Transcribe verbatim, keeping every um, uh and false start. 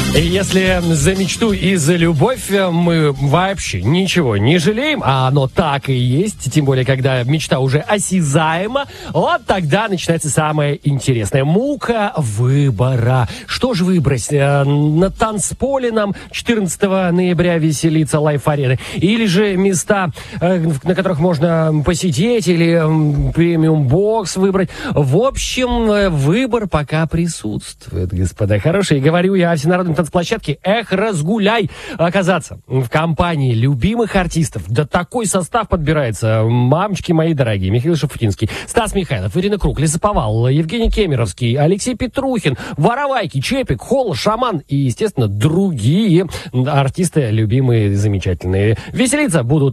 И если за мечту и за любовь мы вообще ничего не жалеем, а оно так и есть, тем более, когда мечта уже осязаема, вот тогда начинается самое интересное. Мука выбора. Что же выбрать? На танцполе нам четырнадцатого ноября веселиться лайф-арены? Или же места, на которых можно посидеть, или премиум-бокс выбрать? В общем, выбор пока присутствует, господа хорошие. Говорю я о всенародном танцплощадке «Эх, разгуляй». Оказаться в компании любимых артистов. Да такой состав подбирается. Мамочки мои дорогие. Михаил Шафутинский, Стас Михайлов, Ирина Круг, Лесоповал, Евгений Кемеровский, Алексей Петрухин, Воровайки, Чепик, Холл, Шаман и, естественно, другие артисты любимые, замечательные. Веселиться будут